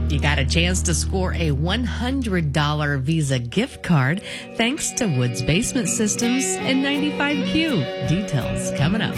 You got a chance to score a $100 Visa gift card thanks to Woods Basement Systems and 95Q. Details coming up.